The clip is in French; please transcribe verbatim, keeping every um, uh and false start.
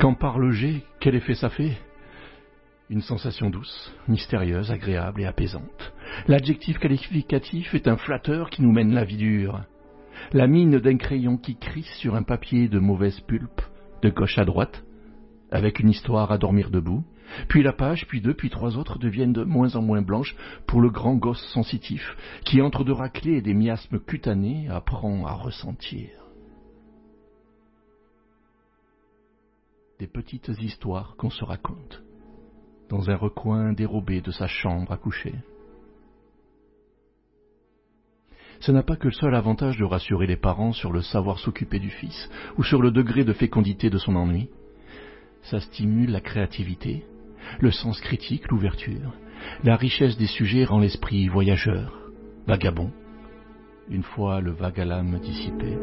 Quand par le jet, quel effet ça fait? Une sensation douce, mystérieuse, agréable et apaisante. L'adjectif qualificatif est un flatteur qui nous mène la vie dure. La mine d'un crayon qui crisse sur un papier de mauvaise pulpe, de gauche à droite, avec une histoire à dormir debout, puis la page, puis deux, puis trois autres deviennent de moins en moins blanches pour le grand gosse sensitif, qui entre deux raclées et des miasmes cutanés apprend à ressentir. Des petites histoires qu'on se raconte, dans un recoin dérobé de sa chambre à coucher. Ce n'a pas que le seul avantage de rassurer les parents sur le savoir s'occuper du fils, ou sur le degré de fécondité de son ennui. Ça stimule la créativité, le sens critique, l'ouverture. La richesse des sujets rend l'esprit voyageur, vagabond, une fois le vague à l'âme dissipé.